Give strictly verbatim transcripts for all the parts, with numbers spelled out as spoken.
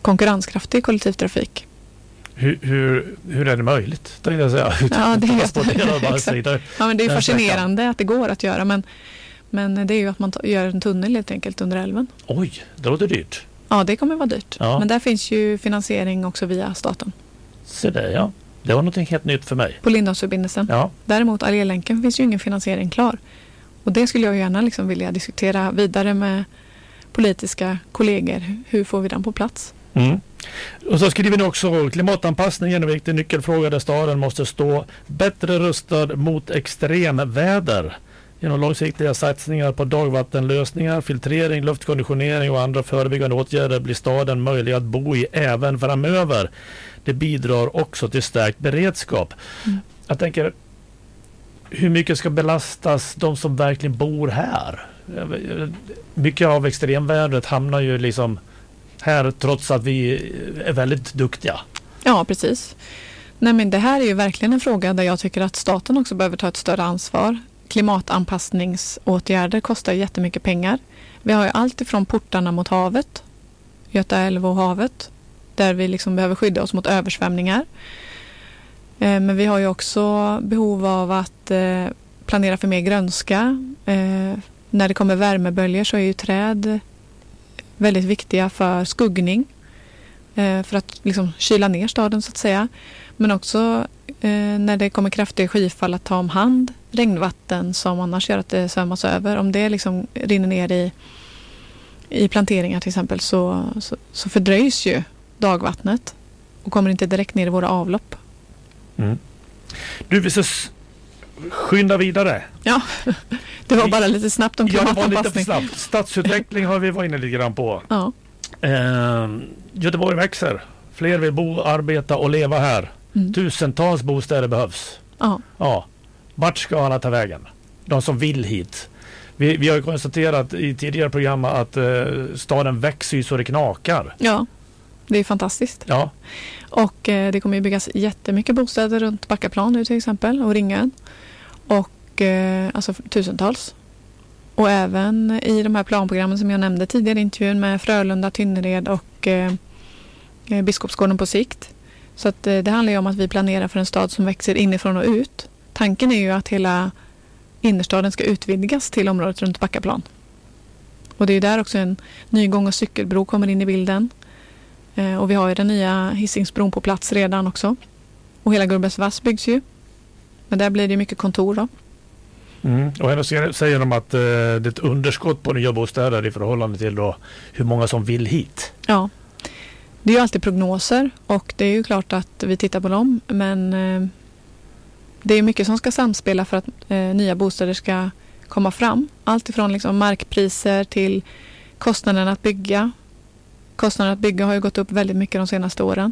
konkurrenskraftig kollektivtrafik. Hur, hur, hur är det möjligt? Det jag säga. Ja, det är, det. Ja, men det är fascinerande att det går att göra, men, men det är ju att man t- gör en tunnel helt enkelt under älven. Oj, det låter dyrt. Ja, det kommer vara dyrt. Ja. Men där finns ju finansiering också via staten. Så det, ja. Det var något helt nytt för mig. På Lindåsförbindelsen. Ja. Däremot Allélänken finns ju ingen finansiering klar. Och det skulle jag gärna liksom vilja diskutera vidare med politiska kollegor. Hur får vi den på plats? Mm. Och så skriver ni också klimatanpassning är en viktig nyckelfråga där staden måste stå bättre rustad mot extremväder. Genom långsiktiga satsningar på dagvattenlösningar, filtrering, luftkonditionering och andra förebyggande åtgärder blir staden möjlig att bo i även framöver. Det bidrar också till stärkt beredskap. Mm. Jag tänker, hur mycket ska belastas de som verkligen bor här? Mycket av extremvädret hamnar ju liksom här trots att vi är väldigt duktiga. Ja, precis. Nej, men det här är ju verkligen en fråga där jag tycker att staten också behöver ta ett större ansvar. Klimatanpassningsåtgärder kostar jättemycket pengar. Vi har ju allt ifrån portarna mot havet, Göta älv och havet, där vi liksom behöver skydda oss mot översvämningar. Eh, men vi har ju också behov av att eh, planera för mer grönska. Eh, när det kommer värmeböljor så är ju träd väldigt viktiga för skuggning. Eh, för att liksom kyla ner staden så att säga. Men också eh, när det kommer kraftiga skyfall att ta om hand regnvatten som annars gör att det svämmas över. Om det liksom rinner ner i, i planteringar till exempel så, så, så fördröjs ju dagvattnet och kommer inte direkt ner i våra avlopp. Mm. Du, vi ska s- skynda vidare. Ja, det var bara lite snabbt om klimatanpassning. Ja, det var lite för snabbt. Stadsutveckling har vi varit inne lite grann på. Ja. Eh, Göteborg växer. Fler vill bo, arbeta och leva här. Mm. Tusentals bostäder behövs. Ja. Ja. Vart ska alla ta vägen? De som vill hit. Vi, vi har ju konstaterat i tidigare program att eh, staden växer ju så det knakar. Ja, det är fantastiskt. Ja. Och eh, det kommer ju byggas jättemycket bostäder runt Backaplan nu till exempel och Ringön. Och eh, alltså tusentals. Och även i de här planprogrammen som jag nämnde tidigare i intervjun med Frölunda, Tynnered och eh, Biskopsgården på sikt. Så att, eh, det handlar ju om att vi planerar för en stad som växer inifrån och ut. Tanken är ju att hela innerstaden ska utvidgas till området runt Backaplan. Och det är ju där också en ny gång- och cykelbro kommer in i bilden. Eh, och vi har ju den nya Hisingsbron på plats redan också. Och hela Gullbergsvass byggs ju. Men där blir det mycket kontor då. Mm. Och ändå säger de att eh, det är ett underskott på nya bostäder i förhållande till då hur många som vill hit. Ja, det är ju alltid prognoser och det är ju klart att vi tittar på dem. Men eh, det är mycket som ska samspela för att eh, nya bostäder ska komma fram. Allt ifrån liksom markpriser till kostnaden att bygga. Kostnaden att bygga har ju gått upp väldigt mycket de senaste åren.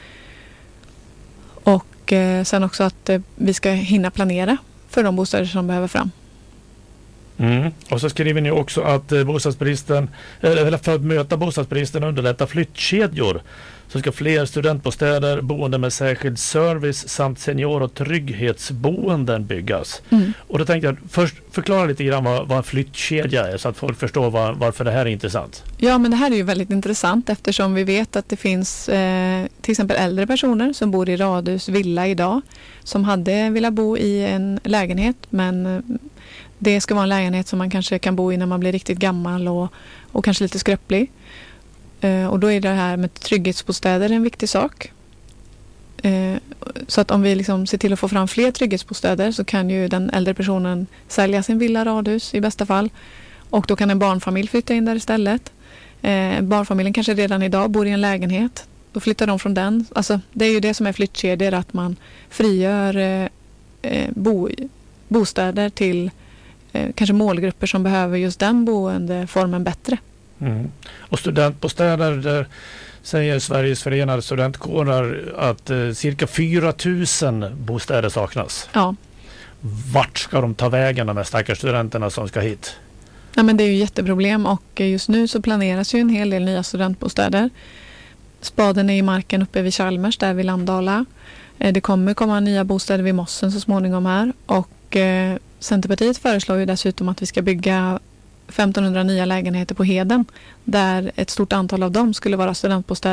Och eh, sen också att eh, vi ska hinna planera för de bostäder som behöver fram. Mm. Och så skriver ni också att eh, bostadsbristen, eller för att möta bostadsbristen underlätta flyttkedjor så ska fler studentbostäder, boende med särskild service samt senior- och trygghetsboenden byggas. Mm. Och då tänkte jag först förklara lite grann vad, vad en flyttkedja är så att folk förstår var, varför det här är intressant. Ja, men det här är ju väldigt intressant eftersom vi vet att det finns eh, till exempel äldre personer som bor i radhus, villa idag som hade velat bo i en lägenhet men det ska vara en lägenhet som man kanske kan bo i när man blir riktigt gammal och, och kanske lite skröplig. Uh, och då är det här med trygghetsbostäder en viktig sak. Uh, så att om vi liksom ser till att få fram fler trygghetsbostäder så kan ju den äldre personen sälja sin villa, radhus i bästa fall. Och då kan en barnfamilj flytta in där istället. Uh, barnfamiljen kanske redan idag bor i en lägenhet. Då flyttar de från den. Alltså, det är ju det som är flyttkedjor, att man frigör uh, bo, bostäder till uh, kanske målgrupper som behöver just den boendeformen bättre. Mm. Och studentbostäder, där säger Sveriges förenade studentkårer att eh, cirka fyra tusen bostäder saknas. Ja. Vart ska de ta vägen de här stackars studenterna som ska hit? Ja, men det är ju jätteproblem och just nu så planeras ju en hel del nya studentbostäder. Spaden är i marken uppe vid Chalmers, där vid Landala. Eh, det kommer komma nya bostäder vid Mossen så småningom här och eh, Centerpartiet föreslår ju dessutom att vi ska bygga femtonhundra nya lägenheter på Heden där ett stort antal av dem skulle vara studentbostäder.